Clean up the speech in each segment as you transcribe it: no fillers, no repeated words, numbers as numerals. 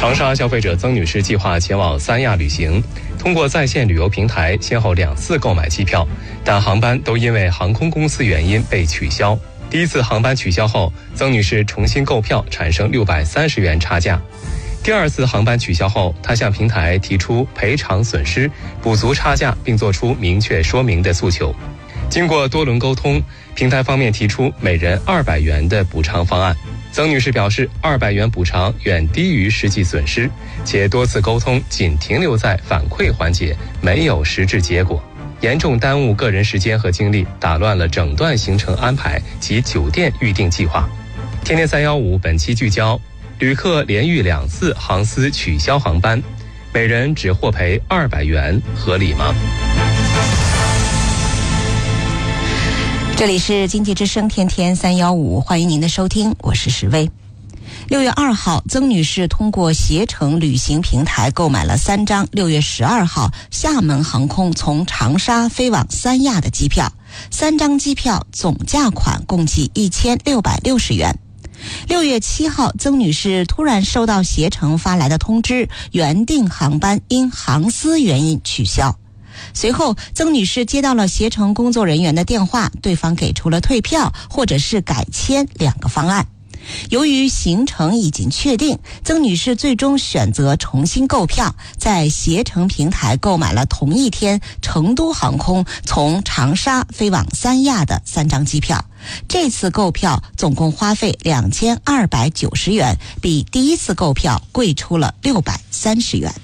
长沙消费者曾女士计划前往三亚旅行，通过在线旅游平台先后2次购买机票，但航班都因为航空公司原因被取消。第一次航班取消后，曾女士重新购票，产生630元差价。第二次航班取消后，她向平台提出赔偿损失、补足差价，并作出明确说明的诉求。经过多轮沟通，平台方面提出每人200元的补偿方案。曾女士表示，200元补偿远低于实际损失，且多次沟通仅停留在反馈环节，没有实质结果，严重耽误个人时间和精力，打乱了整段行程安排及酒店预订计划。天天315本期聚焦：旅客连续2次航司取消航班，每人只获赔200元，合理吗？ 这里是经济之声天天315，欢迎您的收听，我是石薇。6月2号，曾女士通过携程旅行平台购买了3张6月12号厦门航空从长沙飞往三亚的机票，3张机票总价款共计1660元。6月7号，曾女士突然收到携程发来的通知，原定航班因航司原因取消。随后，曾女士接到了携程工作人员的电话，对方给出了退票或者是改签2个方案。由于行程已经确定，曾女士最终选择重新购票，在携程平台购买了同一天成都航空从长沙飞往三亚的3张机票。这次购票总共花费2290元，比第一次购票贵出了630元。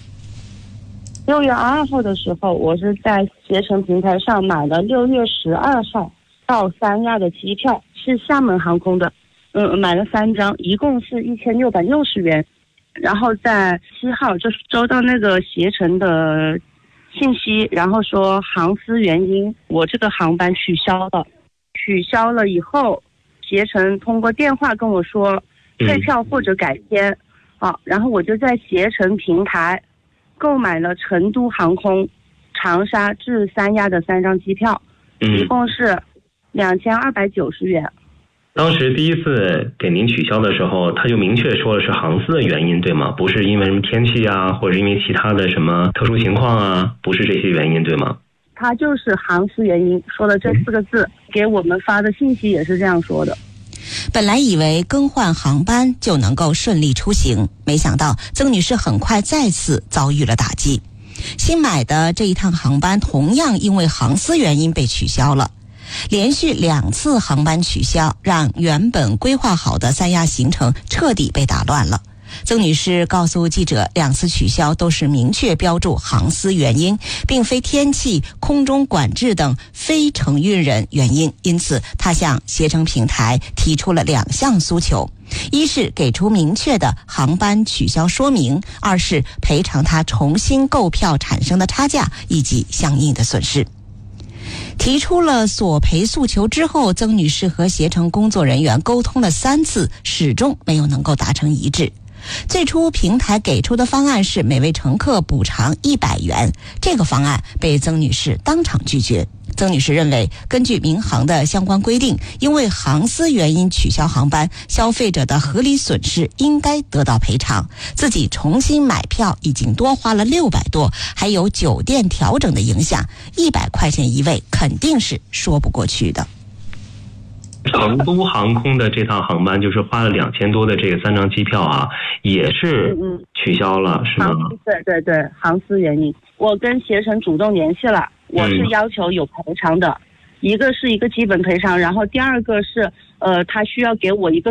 6月2号的时候，我是在携程平台上买了6月12号到三亚的机票，是厦门航空的，买了3张，一共是1660元。然后在7号就收到那个携程的信息，然后说航司原因，我这个航班取消了。取消了以后，携程通过电话跟我说退票或者改签，然后我就在携程平台购买了成都航空长沙至三亚的3张机票，一共是2290元。 当时第一次给您取消的时候，他就明确说了是航司的原因，对吗？不是因为什么天气啊，或者因为其他的什么特殊情况啊，不是这些原因，对吗？ 他就是航司原因，说了这4个字，给我们发的信息也是这样说的。 本来以为更换航班就能够顺利出行，没想到曾女士很快再次遭遇了打击。新买的这一趟航班同样因为航司原因被取消了。连续2次航班取消，让原本规划好的三亚行程彻底被打乱了。曾女士告诉记者，2次取消都是明确标注航司原因，并非天气、空中管制等非承运人原因。因此，她向携程平台提出了2项诉求：一是给出明确的航班取消说明；2是赔偿她重新购票产生的差价以及相应的损失。提出了索赔诉求之后，曾女士和携程工作人员沟通了3次，始终没有能够达成一致。最初平台给出的方案是每位乘客补偿100元，这个方案被曾女士当场拒绝。曾女士认为，根据民航的相关规定，因为航司原因取消航班，消费者的合理损失应该得到赔偿。自己重新买票已经多花了600多，还有酒店调整的影响，100块钱一位肯定是说不过去的。 成都航空的这趟航班就是花了2000多的这个3张机票啊，也是取消了，是吗？ 对，航司原因，我跟携程主动联系了，我是要求有赔偿的，一个是一个基本赔偿，然后第2个是他需要给我一个